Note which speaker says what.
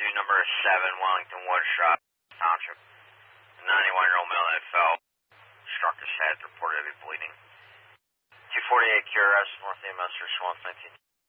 Speaker 1: Pursuit number 7, Wellington Woodshop Township. 91-year-old male that fell, struck his head, reported to be bleeding. 248 QRS, North AMS, response 19.